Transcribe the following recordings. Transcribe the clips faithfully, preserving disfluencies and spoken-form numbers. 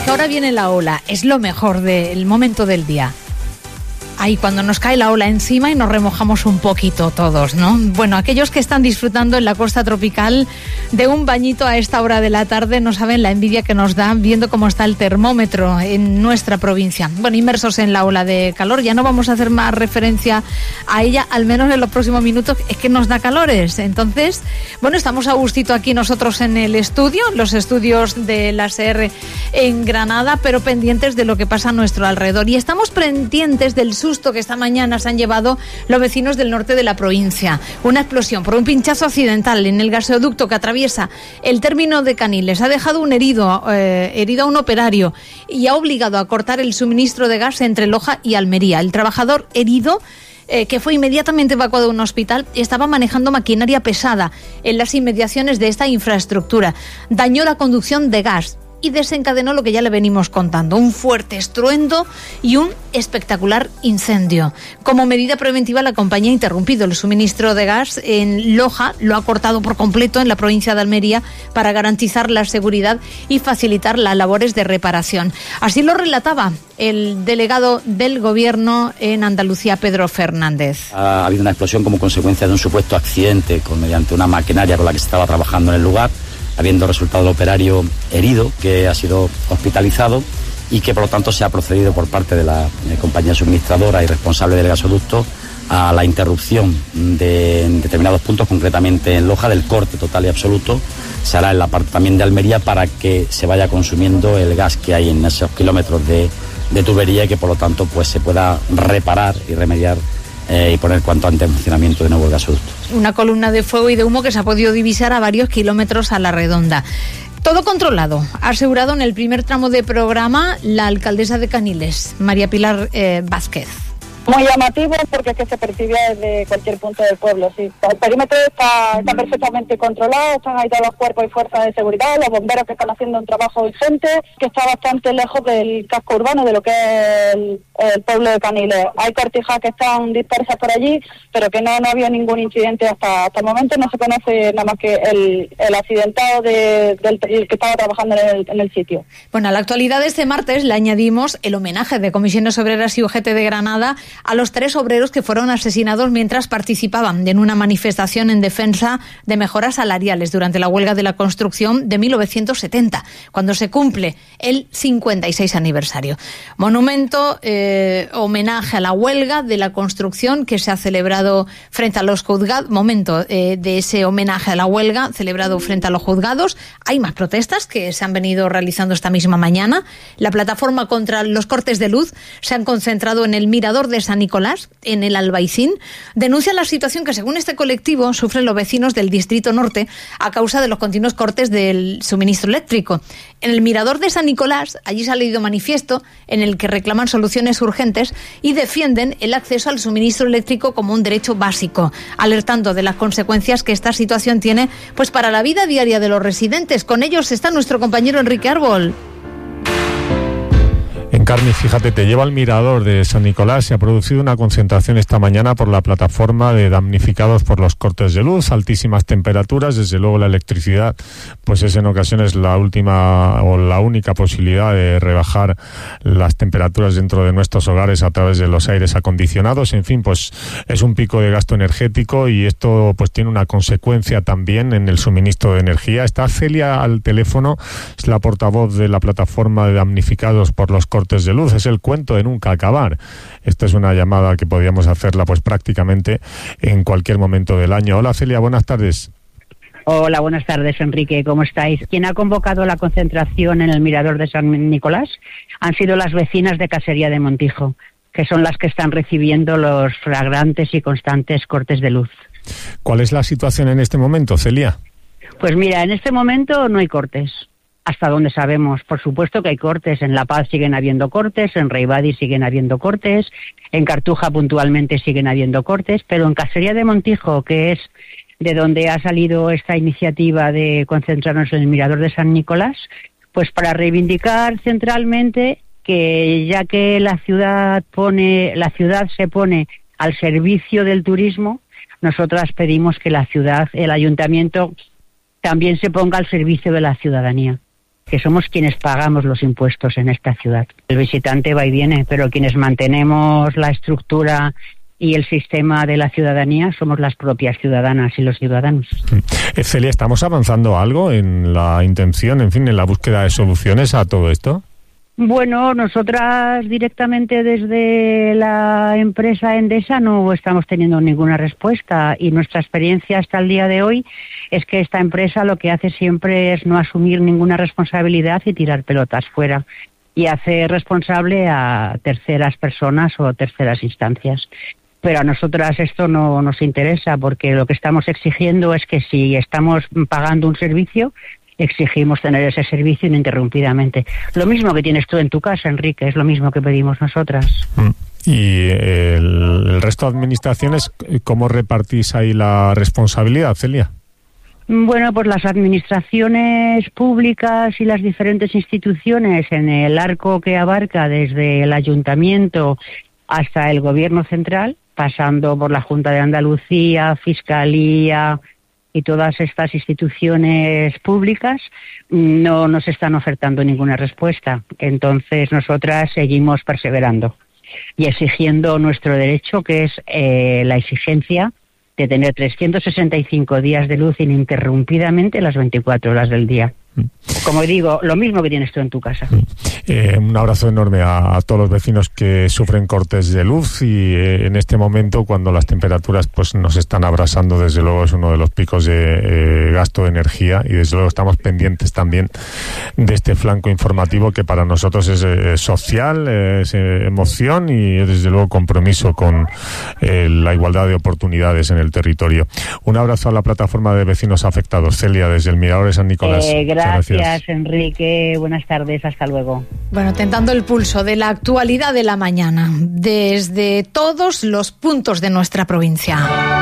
que ahora viene la ola, es lo mejor del momento del día. Ahí cuando nos cae la ola encima y nos remojamos un poquito todos, ¿no? Bueno, aquellos que están disfrutando en la costa tropical de un bañito a esta hora de la tarde no saben la envidia que nos da viendo cómo está el termómetro en nuestra provincia. Bueno, inmersos en la ola de calor, ya no vamos a hacer más referencia a ella, al menos en los próximos minutos, es que nos da calores. Entonces, bueno, estamos a gustito aquí nosotros en el estudio, los estudios de la S E R en Granada, pero pendientes de lo que pasa a nuestro alrededor. Y estamos pendientes del susto que esta mañana se han llevado los vecinos del norte de la provincia. Una explosión por un pinchazo accidental en el gasoducto que atraviesa el término de Caniles. Ha dejado un herido, eh, herido a un operario y ha obligado a cortar el suministro de gas entre Loja y Almería. El trabajador herido, Eh, que fue inmediatamente evacuado a un hospital, estaba manejando maquinaria pesada en las inmediaciones de esta infraestructura. Dañó la conducción de gas y desencadenó lo que ya le venimos contando, un fuerte estruendo y un espectacular incendio. Como medida preventiva, la compañía ha interrumpido el suministro de gas en Loja, lo ha cortado por completo en la provincia de Almería para garantizar la seguridad y facilitar las labores de reparación. Así lo relataba el delegado del Gobierno en Andalucía, Pedro Fernández. Ha habido una explosión como consecuencia de un supuesto accidente con mediante una maquinaria con la que se estaba trabajando en el lugar, habiendo resultado el operario herido, que ha sido hospitalizado y que por lo tanto se ha procedido por parte de la eh, compañía suministradora y responsable del gasoducto a la interrupción de en determinados puntos, concretamente en Loja, del corte total y absoluto. Se hará en la parte también de Almería para que se vaya consumiendo el gas que hay en esos kilómetros de, de tubería y que por lo tanto pues se pueda reparar y remediar Eh, y poner cuanto antes en funcionamiento de nuevo el gasoducto. Una columna de fuego y de humo que se ha podido divisar a varios kilómetros a la redonda. Todo controlado, ha asegurado en el primer tramo de programa la alcaldesa de Caniles, María Pilar eh, Vázquez. Muy llamativo porque es que se percibe desde cualquier punto del pueblo, sí. El perímetro está, está perfectamente controlado, están ahí todos los cuerpos y fuerzas de seguridad, los bomberos que están haciendo un trabajo urgente, que está bastante lejos del casco urbano, de lo que es el, el pueblo de Caniles. Hay cortijas que están dispersas por allí, pero que no, no había ningún incidente hasta, hasta el momento, no se conoce nada más que el, el accidentado de, del el que estaba trabajando en el, en el sitio. Bueno, a la actualidad de este martes le añadimos el homenaje de Comisiones Obreras y U G T de Granada a los tres obreros que fueron asesinados mientras participaban en una manifestación en defensa de mejoras salariales durante la huelga de la construcción de mil novecientos setenta, cuando se cumple el cincuenta y seis aniversario. Monumento, eh, homenaje a la huelga de la construcción que se ha celebrado frente a los juzgados. Momento eh, de ese homenaje a la huelga celebrado frente a los juzgados. Hay más protestas que se han venido realizando esta misma mañana. La plataforma contra los cortes de luz se han concentrado en el Mirador de San Nicolás, en el Albaicín. Denuncia la situación que, según este colectivo, sufren los vecinos del Distrito Norte a causa de los continuos cortes del suministro eléctrico. En el Mirador de San Nicolás, allí se ha leído manifiesto en el que reclaman soluciones urgentes y defienden el acceso al suministro eléctrico como un derecho básico, alertando de las consecuencias que esta situación tiene pues para la vida diaria de los residentes. Con ellos está nuestro compañero Enrique Árbol. Encarni, fíjate, te lleva al Mirador de San Nicolás. Se ha producido una concentración esta mañana por la plataforma de damnificados por los cortes de luz, altísimas temperaturas. Desde luego la electricidad pues es en ocasiones la última o la única posibilidad de rebajar las temperaturas dentro de nuestros hogares a través de los aires acondicionados. En fin, pues es un pico de gasto energético y esto pues tiene una consecuencia también en el suministro de energía. Está Celia al teléfono, es la portavoz de la plataforma de damnificados por los cortes de luz. Es el cuento de nunca acabar. Esta es una llamada que podríamos hacerla pues prácticamente en cualquier momento del año. Hola Celia, buenas tardes. Hola, buenas tardes Enrique, ¿cómo estáis? ¿Quién ha convocado la concentración en el Mirador de San Nicolás? Han sido las vecinas de Casería de Montijo, que son las que están recibiendo los flagrantes y constantes cortes de luz. ¿Cuál es la situación en este momento, Celia? Pues mira, en este momento no hay cortes. Hasta donde sabemos, por supuesto que hay cortes. En La Paz siguen habiendo cortes, en Reibadi siguen habiendo cortes, en Cartuja puntualmente siguen habiendo cortes, pero en Casería de Montijo, que es de donde ha salido esta iniciativa de concentrarnos en el Mirador de San Nicolás, pues para reivindicar centralmente que ya que la ciudad pone, la ciudad se pone al servicio del turismo, nosotras pedimos que la ciudad, el ayuntamiento, también se ponga al servicio de la ciudadanía. que somos quienes pagamos los impuestos en esta ciudad. El visitante va y viene, pero quienes mantenemos la estructura y el sistema de la ciudadanía somos las propias ciudadanas y los ciudadanos. Eh, Celia, ¿estamos avanzando algo en la intención, en fin, en la búsqueda de soluciones a todo esto? Bueno, nosotras directamente desde la empresa Endesa no estamos teniendo ninguna respuesta, y nuestra experiencia hasta el día de hoy es que esta empresa lo que hace siempre es no asumir ninguna responsabilidad y tirar pelotas fuera, y hacer responsable a terceras personas o terceras instancias. Pero a nosotras esto no nos interesa, porque lo que estamos exigiendo es que si estamos pagando un servicio, exigimos tener ese servicio ininterrumpidamente. Lo mismo que tienes tú en tu casa, Enrique, es lo mismo que pedimos nosotras. ¿Y el, el resto de administraciones, cómo repartís ahí la responsabilidad, Celia? Bueno, pues las administraciones públicas y las diferentes instituciones, en el arco que abarca desde el ayuntamiento hasta el gobierno central, pasando por la Junta de Andalucía, Fiscalía y todas estas instituciones públicas, no nos están ofertando ninguna respuesta. Entonces nosotras seguimos perseverando y exigiendo nuestro derecho, que es eh, la exigencia de tener trescientos sesenta y cinco días de luz ininterrumpidamente las veinticuatro horas del día. Como digo, lo mismo que tienes tú en tu casa. Eh, un abrazo enorme a, a todos los vecinos que sufren cortes de luz, y eh, en este momento, cuando las temperaturas pues nos están abrasando, desde luego es uno de los picos de eh, gasto de energía, y desde luego estamos pendientes también de este flanco informativo que para nosotros es eh, social, eh, es eh, emoción y es desde luego compromiso con eh, la igualdad de oportunidades en el territorio. Un abrazo a la plataforma de vecinos afectados. Celia, desde el Mirador de San Nicolás. Eh, gracias. Gracias, Enrique. Buenas tardes. Hasta luego. Bueno, tentando el pulso de la actualidad de la mañana, desde todos los puntos de nuestra provincia.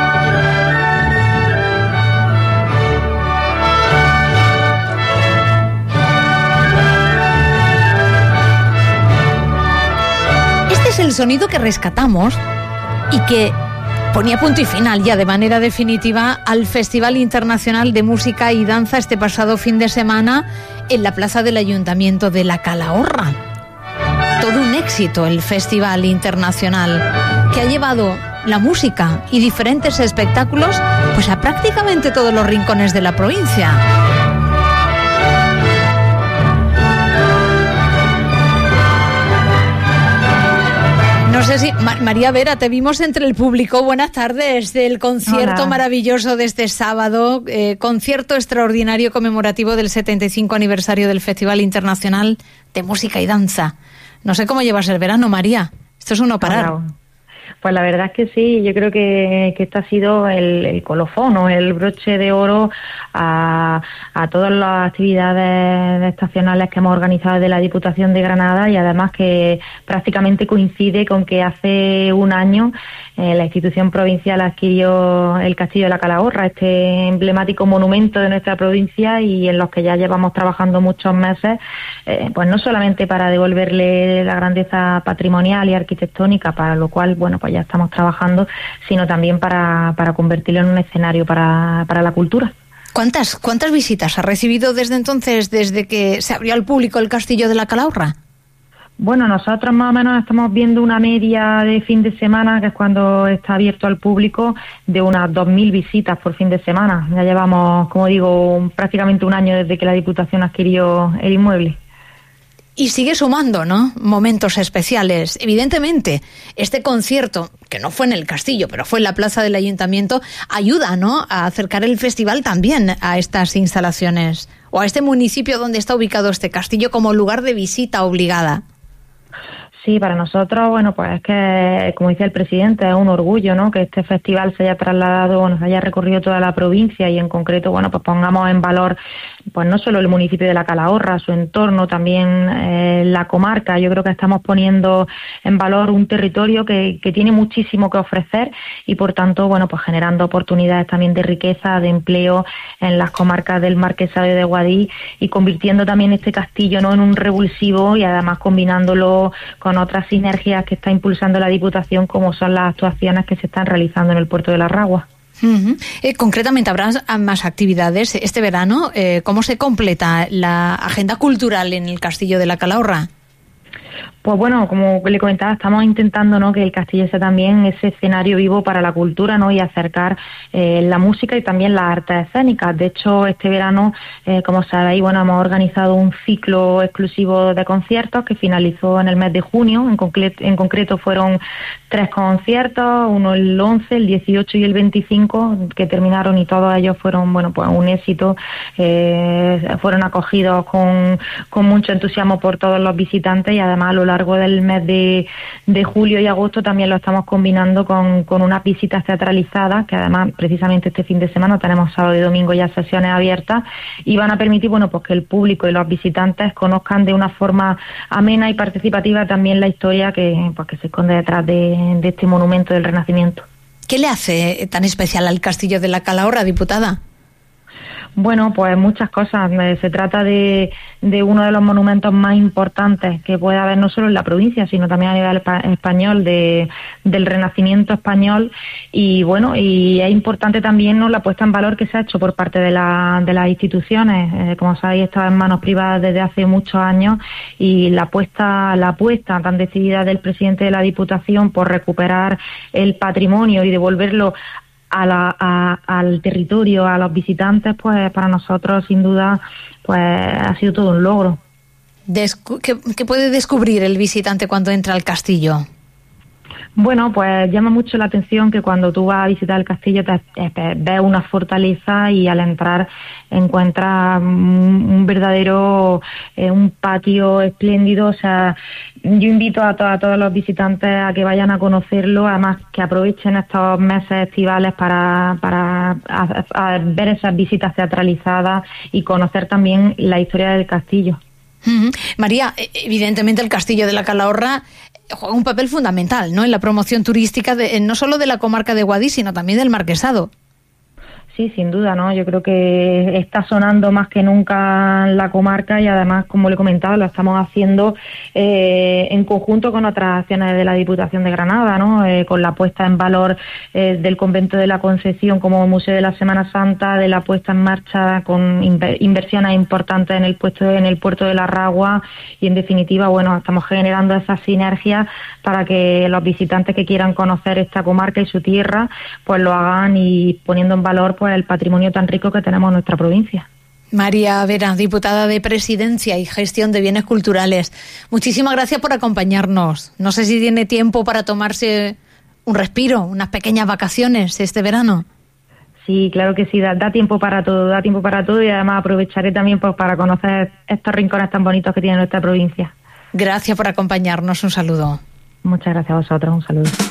Este es el sonido que rescatamos y que ponía punto y final ya de manera definitiva al Festival Internacional de Música y Danza este pasado fin de semana en la plaza del Ayuntamiento de La Calahorra. Todo un éxito el Festival Internacional, que ha llevado la música y diferentes espectáculos pues a prácticamente todos los rincones de la provincia. No sé si, Ma- María Vera, te vimos entre el público. Buenas tardes del concierto Hola. maravilloso de este sábado, eh, concierto extraordinario conmemorativo del setenta y cinco aniversario del Festival Internacional de Música y Danza. No sé cómo llevas el verano, María. Esto es un no parar. Hola. Pues la verdad es que sí, yo creo que, que este ha sido el, el colofón o el broche de oro a, a todas las actividades estacionales que hemos organizado de la Diputación de Granada, y además que prácticamente coincide con que hace un año eh, la institución provincial adquirió el Castillo de la Calahorra, este emblemático monumento de nuestra provincia, y en los que ya llevamos trabajando muchos meses, eh, pues no solamente para devolverle la grandeza patrimonial y arquitectónica, para lo cual, bueno, pues ya estamos trabajando, sino también para, para convertirlo en un escenario para, para la cultura. ¿Cuántas, ¿Cuántas visitas ha recibido desde entonces, desde que se abrió al público el Castillo de la Calahorra? Bueno, nosotros más o menos estamos viendo una media de fin de semana, que es cuando está abierto al público, de unas dos mil visitas por fin de semana. Ya llevamos, como digo, prácticamente un año desde que la Diputación adquirió el inmueble. Y sigue sumando, ¿no? Momentos especiales. Evidentemente, este concierto, que no fue en el Castillo, pero fue en la plaza del Ayuntamiento, ayuda, ¿no?, a acercar el festival también a estas instalaciones, o a este municipio donde está ubicado este castillo, como lugar de visita obligada. Sí, para nosotros, bueno, pues es que, como dice el presidente, es un orgullo, ¿no?, que este festival se haya trasladado, bueno, se haya recorrido toda la provincia, y en concreto, bueno, pues pongamos en valor, pues no solo el municipio de La Calahorra, su entorno, también eh, la comarca. Yo creo que estamos poniendo en valor un territorio que, que tiene muchísimo que ofrecer, y por tanto, bueno, pues generando oportunidades también de riqueza, de empleo en las comarcas del Marquesado de Guadix, y convirtiendo también este castillo, ¿no?, en un revulsivo, y además combinándolo con otras sinergias que está impulsando la Diputación, como son las actuaciones que se están realizando en el puerto de La Ragua. Uh-huh. Eh, concretamente, ¿habrá más actividades este verano? Eh, ¿Cómo se completa la agenda cultural en el Castillo de la Calahorra? Pues bueno, como le comentaba, estamos intentando, ¿no?, que el castillo sea también ese escenario vivo para la cultura, ¿no?, y acercar eh, la música y también las artes escénicas. De hecho, este verano, eh, como sabéis, bueno, hemos organizado un ciclo exclusivo de conciertos que finalizó en el mes de junio. En, concreto, en concreto fueron tres conciertos, uno el once, el dieciocho y el veinticinco, que terminaron y todos ellos fueron, bueno, pues un éxito. Eh, fueron acogidos con, con mucho entusiasmo por todos los visitantes, y además a lo largo del mes de, de julio y agosto también lo estamos combinando con, con unas visitas teatralizadas, que además precisamente este fin de semana tenemos sábado y domingo ya sesiones abiertas, y van a permitir, bueno, pues que el público y los visitantes conozcan de una forma amena y participativa también la historia que, pues, que se esconde detrás de, de este monumento del Renacimiento. ¿Qué le hace tan especial al Castillo de la Calahorra, diputada? Bueno, pues muchas cosas. Se trata de, de uno de los monumentos más importantes que puede haber no solo en la provincia, sino también a nivel español, de, del Renacimiento español. Y bueno, y es importante también, ¿no?, la puesta en valor que se ha hecho por parte de, la, de las instituciones. Eh, como sabéis, estaba en manos privadas desde hace muchos años, y la apuesta, la apuesta tan decidida del presidente de la Diputación por recuperar el patrimonio y devolverlo A la, a, al territorio, a los visitantes, pues para nosotros sin duda pues ha sido todo un logro. Descu- ¿qué, ¿Qué puede descubrir el visitante cuando entra al castillo? Bueno, pues llama mucho la atención que cuando tú vas a visitar el castillo te, te ves una fortaleza, y al entrar encuentras un, un verdadero eh, un patio espléndido. O sea, yo invito a, to- a todos los visitantes a que vayan a conocerlo, además que aprovechen estos meses estivales para, para a, a ver esas visitas teatralizadas y conocer también la historia del castillo. Uh-huh. María, evidentemente el Castillo de la Calahorra juega un papel fundamental, ¿no?, en la promoción turística de, no solo de la comarca de Guadix, sino también del Marquesado. Sí, sin duda, ¿no? Yo creo que está sonando más que nunca en la comarca, y además, como le he comentado, lo estamos haciendo eh, en conjunto con otras acciones de la Diputación de Granada, ¿no? Eh, con la puesta en valor eh, del Convento de la Concepción como Museo de la Semana Santa, de la puesta en marcha con inver- inversiones importantes en el puesto en el puerto de la Ragua, y en definitiva, bueno, estamos generando esas sinergias para que los visitantes que quieran conocer esta comarca y su tierra, pues lo hagan, y poniendo en valor pues el patrimonio tan rico que tenemos en nuestra provincia. María Vera, diputada de Presidencia y Gestión de Bienes Culturales, muchísimas gracias por acompañarnos. No sé si tiene tiempo para tomarse un respiro, unas pequeñas vacaciones este verano. Sí, claro que sí, da, da tiempo para todo, da tiempo para todo, y además aprovecharé también pues para conocer estos rincones tan bonitos que tiene nuestra provincia. Gracias por acompañarnos, un saludo. Muchas gracias a vosotros, un saludo.